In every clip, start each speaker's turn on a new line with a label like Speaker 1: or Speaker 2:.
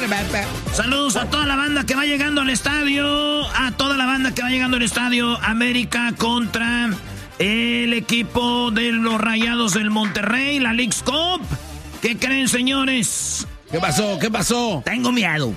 Speaker 1: Saludos a toda la banda que va llegando al estadio. América contra el equipo de los Rayados del Monterrey, la Leagues Cup. ¿Qué creen, señores?
Speaker 2: ¿Qué pasó?
Speaker 1: Tengo miedo.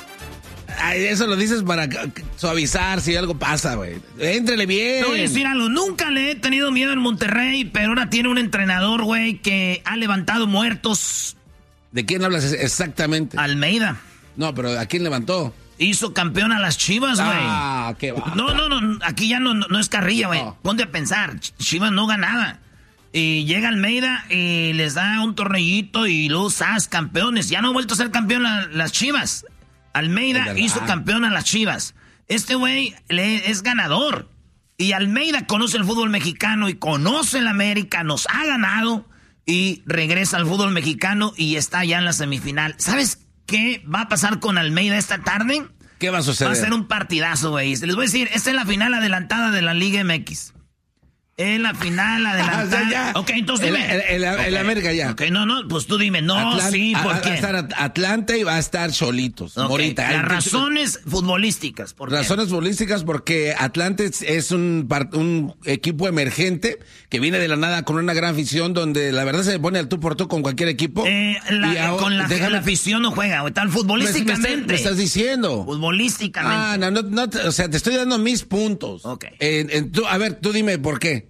Speaker 2: Ay, eso lo dices para suavizar si algo pasa, güey. Éntrele bien.
Speaker 1: Te voy a decir algo. Nunca le he tenido miedo al Monterrey, pero ahora tiene un entrenador, güey, que ha levantado muertos.
Speaker 2: ¿De quién hablas exactamente?
Speaker 1: Almeida.
Speaker 2: No, pero ¿a quién levantó?
Speaker 1: Hizo campeón a las Chivas, güey.
Speaker 2: Ah, qué va.
Speaker 1: No, aquí ya no es carrilla, güey. No. Ponte a pensar, Chivas no ganaba. Y llega Almeida y les da un torneillito y luego ¡zas! Campeones. Ya no ha vuelto a ser campeón las Chivas. Almeida hizo campeón a las Chivas. Este güey es ganador. Y Almeida conoce el fútbol mexicano y conoce el América, nos ha ganado y regresa al fútbol mexicano y está ya en la semifinal. ¿Sabes qué va a pasar con Almeida esta tarde?
Speaker 2: ¿Qué va a suceder?
Speaker 1: Va a ser un partidazo, güey. Les voy a decir, esta es la final adelantada de la Liga MX. Es la final adelantada. Ok, entonces dime.
Speaker 2: El América ya.
Speaker 1: Ok, no, pues tú dime. No, sí, ¿por qué?
Speaker 2: Va a estar Atlante y va a estar Cholitos.
Speaker 1: Okay. Morita. Las razones futbolísticas. ¿Por qué?
Speaker 2: Razones futbolísticas porque Atlante es un equipo emergente que viene de la nada con una gran afición donde la verdad se pone al tú por tú con cualquier equipo.
Speaker 1: Con la afición no juega, güey. Tal futbolísticamente.
Speaker 2: Me estás diciendo.
Speaker 1: Futbolísticamente.
Speaker 2: No, o sea, te estoy dando mis puntos.
Speaker 1: Ok.
Speaker 2: A ver, tú dime por qué.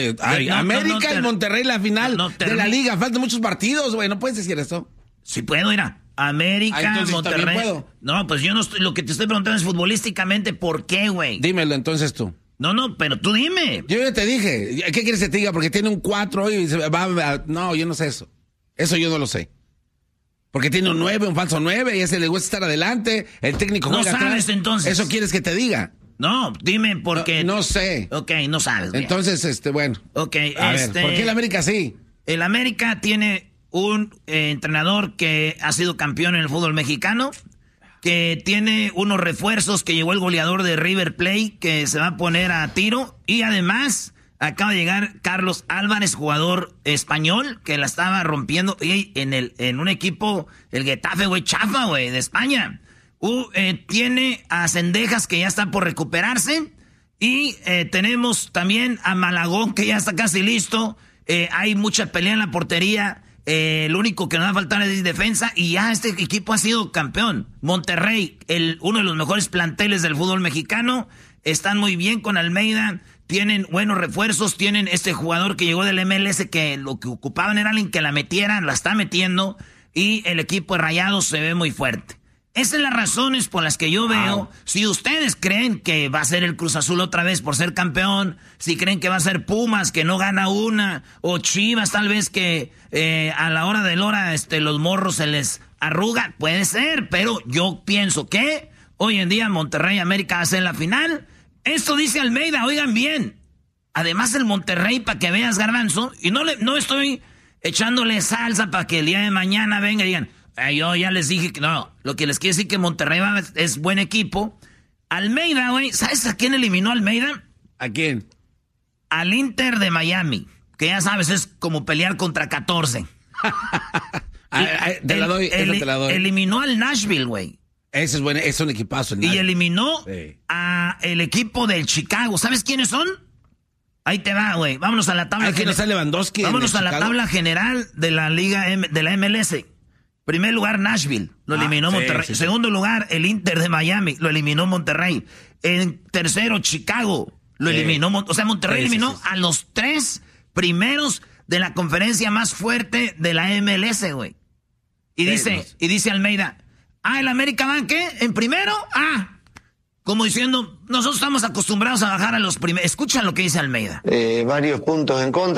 Speaker 2: América y Monterrey la final de la liga. Faltan muchos partidos, güey. No puedes decir eso.
Speaker 1: Sí puedo, mira. América, Monterrey. ¿Puedo? No, pues yo no estoy. Lo que te estoy preguntando es futbolísticamente, ¿por qué, güey?
Speaker 2: Dímelo entonces tú.
Speaker 1: No, pero tú dime.
Speaker 2: Yo ya te dije. ¿Qué quieres que te diga? Porque tiene un 4 y no, yo no sé eso. Eso yo no lo sé. Porque tiene un 9, un falso 9 y a ese le gusta estar adelante. El técnico juega atrás.
Speaker 1: No sabes entonces.
Speaker 2: ¿Eso quieres que te diga?
Speaker 1: No, dime por qué.
Speaker 2: No sé.
Speaker 1: Ok, no sabes. Bien.
Speaker 2: Entonces, bueno.
Speaker 1: Ok,
Speaker 2: a ver, ¿por qué el América sí?
Speaker 1: El América tiene un entrenador que ha sido campeón en el fútbol mexicano, que tiene unos refuerzos, que llegó el goleador de River Plate, que se va a poner a tiro, y además acaba de llegar Carlos Álvarez, jugador español, que la estaba rompiendo en un equipo, el Getafe, güey, chafa, güey, de España. Tiene a Cendejas, que ya está por recuperarse. Y tenemos también a Malagón, que ya está casi listo. Hay mucha pelea en la portería. Lo único que nos va a faltar es defensa. Y ya este equipo ha sido campeón. Monterrey, uno de los mejores planteles del fútbol mexicano. Están muy bien con Almeida. Tienen buenos refuerzos. Tienen este jugador que llegó del MLS, que lo que ocupaban era alguien que la metieran. La está metiendo. Y el equipo de Rayados se ve muy fuerte. Esas son las razones por las que yo veo. Si ustedes creen que va a ser el Cruz Azul otra vez por ser campeón, si creen que va a ser Pumas, que no gana una, o Chivas tal vez que a la hora de la hora los morros se les arruga, puede ser, pero yo pienso que hoy en día Monterrey y América va a ser la final. Esto dice Almeida, oigan bien. Además el Monterrey, para que veas, Garbanzo, y no estoy echándole salsa para que el día de mañana venga y digan... Yo ya les dije que no. Lo que les quiero decir que Monterrey es buen equipo. Almeida, güey. ¿Sabes a quién eliminó Almeida?
Speaker 2: ¿A quién?
Speaker 1: Al Inter de Miami. Que ya sabes, es como pelear contra 14.
Speaker 2: Te la doy.
Speaker 1: Eliminó al Nashville, güey.
Speaker 2: Ese es bueno, es un equipazo.
Speaker 1: Y eliminó a el equipo del Chicago. ¿Sabes quiénes son? Ahí te va, güey. Vámonos a la tabla.
Speaker 2: Aquí no está Lewandowski.
Speaker 1: Vámonos a la tabla general de la Liga de la MLS. Primer lugar, Nashville, lo eliminó Monterrey. Sí. Segundo lugar, el Inter de Miami, lo eliminó Monterrey. En tercero, Chicago, lo eliminó. O sea, Monterrey eliminó a los 3 primeros de la conferencia más fuerte de la MLS, güey. Y dice Almeida, ¿el América va qué? ¿En primero? Como diciendo, nosotros estamos acostumbrados a bajar a los primeros. Escucha lo que dice Almeida.
Speaker 3: Varios puntos en contra.